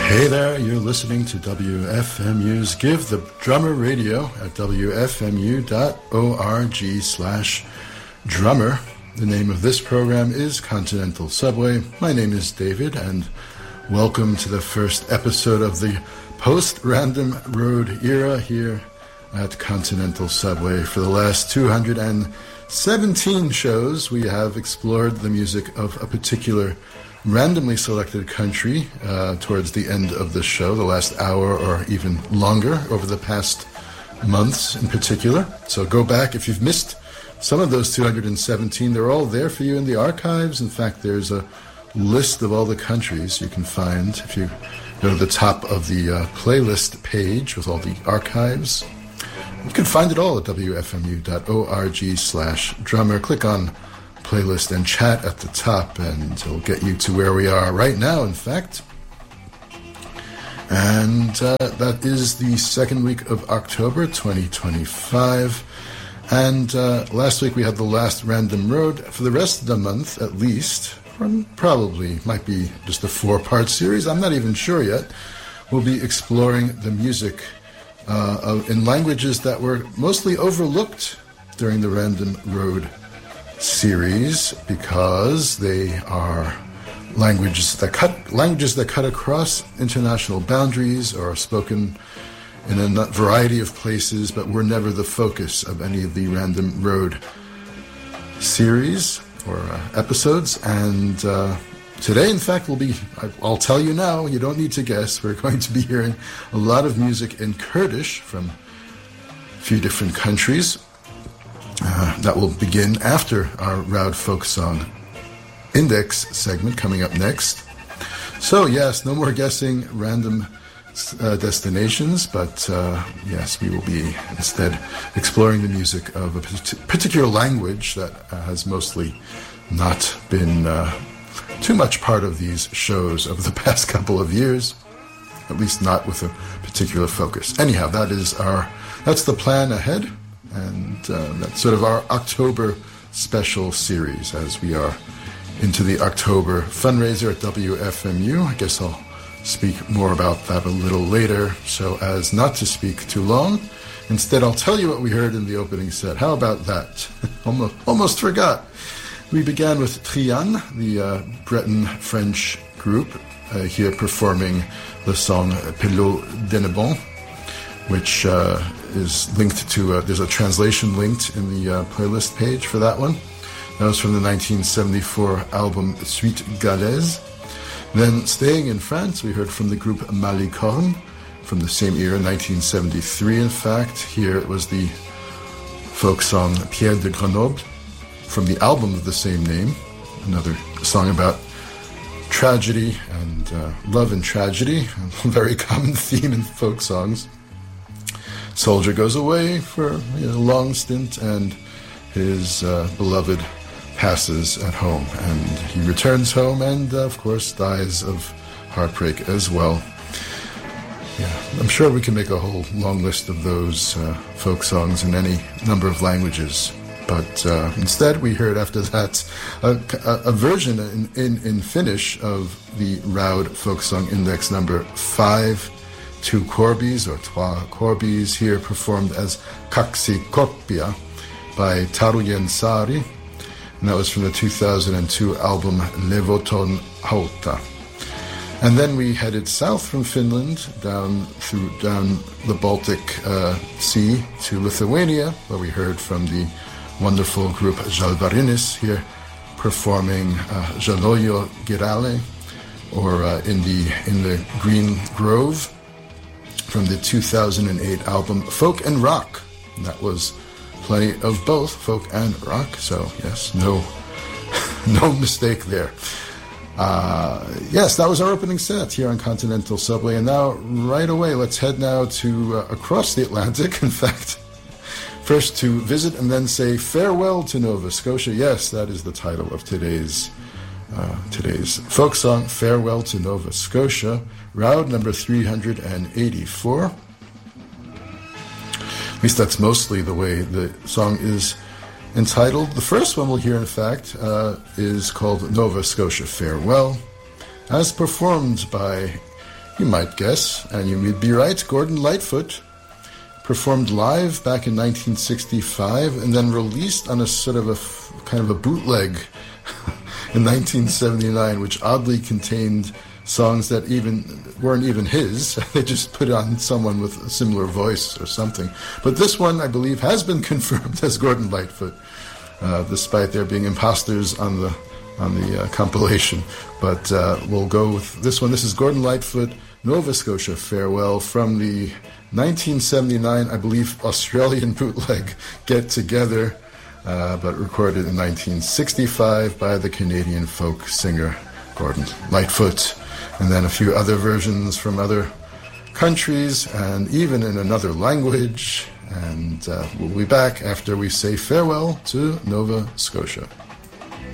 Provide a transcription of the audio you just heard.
Hey there, you're listening to WFMU's Give the Drummer Radio at wfmu.org/drummer. The name of this program is Continental Subway. My name is David, and welcome to the first episode of the post-Random Road era here at Continental Subway. For the last 217 shows, we have explored the music of a particular randomly selected country towards the end of the show, the last hour or even longer over the past months in particular. So go back if you've missed some of those 217. They're all there for you in the archives. In fact, there's a list of all the countries you can find if you go to the top of the playlist page with all the archives. You can find it all at wfmu.org/drummer. Click on playlist and chat at the top, and it'll get you to where we are right now, in fact. And that is the second week of October 2025. And last week we had the last Random Road. For the rest of the month, at least, or probably might be just a 4-part series, I'm not even sure yet, we'll be exploring the music in languages that were mostly overlooked during the Random Road series, because they are languages that cut across international boundaries or are spoken in a variety of places, but were never the focus of any of the Random Road series or episodes. And today, in fact, I'll tell you now, you don't need to guess, we're going to be hearing a lot of music in Kurdish from a few different countries. That will begin after our Raud Folk Song Index segment coming up next. So yes, no more guessing random destinations, but yes, we will be instead exploring the music of a particular language that has mostly not been too much part of these shows over the past couple of years, at least not with a particular focus. Anyhow, that's the plan ahead. And that's sort of our October special series as we are into the October fundraiser at WFMU. I guess I'll speak more about that a little later so as not to speak too long. Instead, I'll tell you what we heard in the opening set. How about that? Almost forgot. We began with Trian, the Breton-French group, here performing the song Pelot Denebon, which is linked to, there's a translation linked in the playlist page for that one. That was from the 1974 album Suite Galaise. Then staying in France, we heard from the group Malicorne from the same era, 1973 in fact. Here it was the folk song Pierre de Grenoble from the album of the same name, another song about tragedy and love and tragedy, a very common theme in folk songs. Soldier goes away for a long stint, and his beloved passes at home, and he returns home and, of course, dies of heartbreak as well. Yeah, I'm sure we can make a whole long list of those folk songs in any number of languages. But instead, we heard after that a version in Finnish of the Raud Folk Song Index number 5. 2 Corbies or Trois Corbies, here performed as Kaksi Koppia by Taru Jensari, and that was from the 2002 album Levoton Hauta. And then we headed south from Finland down the Baltic Sea to Lithuania, where we heard from the wonderful group Žalvarinis, here performing Žaliojo Girelė, or in the Green Grove, from the 2008 album Folk and Rock. And that was plenty of both folk and rock, so yes, no mistake there. Yes, that was our opening set here on Continental Subway, and now right away let's head now to across the Atlantic, in fact, first to visit and then say farewell to Nova Scotia. Yes, that is the title of today's folk song, Farewell to Nova Scotia, Raud number 384. At least that's mostly the way the song is entitled. The first one we'll hear, in fact, is called Nova Scotia Farewell, as performed by You might guess, and you'd be right, Gordon Lightfoot, performed live back in 1965 and then released on a sort of kind of a bootleg in 1979, which oddly contained songs that weren't even his. They just put on someone with a similar voice or something. But this one, I believe, has been confirmed as Gordon Lightfoot, despite there being imposters on the compilation. But we'll go with this one. This is Gordon Lightfoot, Nova Scotia Farewell, from the 1979, I believe, Australian bootleg Get Together, but recorded in 1965 by the Canadian folk singer Gordon Lightfoot. And then a few other versions from other countries and even in another language. And we'll be back after we say farewell to Nova Scotia.